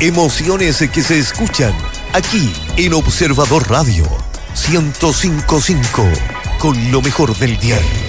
Emociones que se escuchan aquí en Observador Radio 105.5 con lo mejor del diario.